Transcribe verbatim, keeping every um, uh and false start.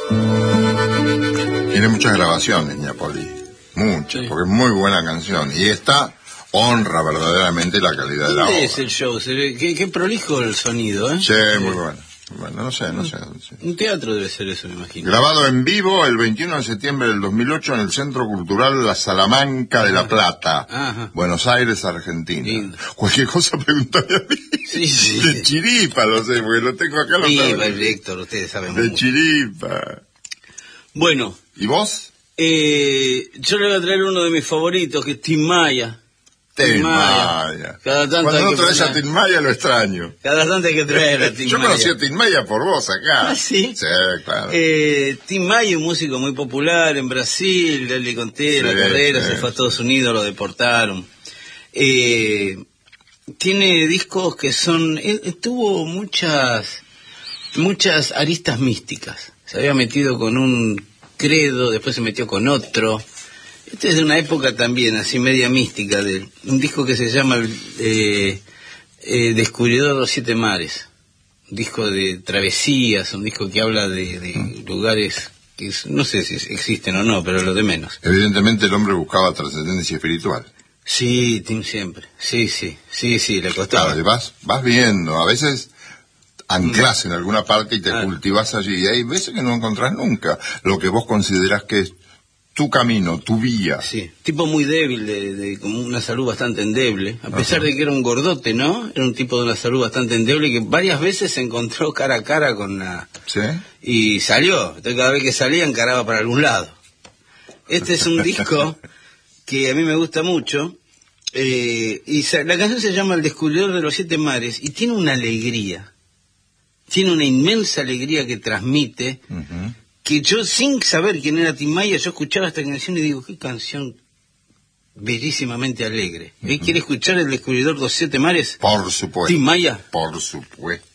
Tiene muchas grabaciones, Napoli, muchas, sí, porque es muy buena canción. Y esta honra verdaderamente la calidad de la obra. ¿Dónde es el show? Se ve, qué, qué prolijo el sonido, ¿eh? Sí, muy bueno. Bueno, no sé, no sé. Sí. Un teatro debe ser eso, me imagino. Grabado en vivo el veintiuno de septiembre del dos mil ocho en el Centro Cultural La Salamanca de La Plata, Ajá. Buenos Aires, Argentina. Lindo. Cualquier cosa pregúntame a mí. Sí, sí. De Chiripa, lo sé, porque lo tengo acá. Sí, Héctor, ustedes saben De mucho. Chiripa. Bueno. ¿Y vos? Eh, yo le voy a traer uno de mis favoritos, que es Tim Maya. Tim Maya. Cada tanto Cuando no traes a Tim Maya lo extraño. Cada tanto hay que traer a Tim Maya. Yo conocí a Tim Maya por vos acá. ¿Ah, sí? Sí, claro. Eh, Tim Maya, un músico muy popular en Brasil, ya le conté sí, la carrera, sí. Se fue a Estados Unidos, lo deportaron. Eh, tiene discos que son... Él, tuvo muchas, muchas aristas místicas. Se había metido con un credo, después se metió con otro... Este es de una época también, así media mística, de un disco que se llama eh, eh, Descubridor de los Siete Mares, un disco de travesías, un disco que habla de, de lugares que no sé si existen o no, pero lo de menos. Evidentemente el hombre buscaba trascendencia espiritual. Sí, Tim siempre, sí, sí, sí, sí, le costaba. Claro, vas, vas viendo, a veces anclas en alguna parte y te ah. cultivas allí, y hay veces que no encontrás nunca lo que vos considerás que es tu camino, tu vía. Sí, tipo muy débil, de, de como una salud bastante endeble, a pesar Ajá. de que era un gordote, ¿no? Era un tipo de una salud bastante endeble que varias veces se encontró cara a cara con la... ¿Sí? Y salió, entonces cada vez que salía encaraba para algún lado. Este es un disco que a mí me gusta mucho, eh, y se, la canción se llama El Descubridor de los Siete Mares, y tiene una alegría, tiene una inmensa alegría que transmite... Uh-huh. Que yo, sin saber quién era Tim Maya, yo escuchaba esta canción y digo, qué canción bellísimamente alegre. ¿Eh? Uh-huh. ¿Quiere escuchar El Descubridor de los Siete Mares? Por supuesto. ¿Tim Maya? Por supuesto.